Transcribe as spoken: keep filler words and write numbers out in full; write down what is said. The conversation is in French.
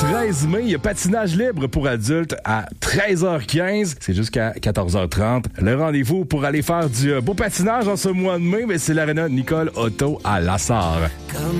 treize mai, il y a patinage libre pour adultes à treize heures quinze. C'est jusqu'à quatorze heures trente. Le rendez-vous pour aller faire du beau patinage en ce mois de mai, mais c'est l'aréna Nicole Otto à Lassar. Comme